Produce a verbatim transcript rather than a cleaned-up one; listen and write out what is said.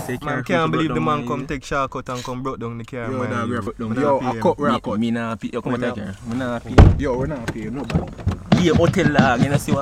say Man can't believe the man come take shark out and come broke down the car. Yo, man. dog, we're foot down. Me Yo, not I pay cut, him. we're cut. Me nah pay. Yo, come Me on, take not- care. Me nah pay. Yo, we're not paying nobody. Yeah, hotel lag, you know see what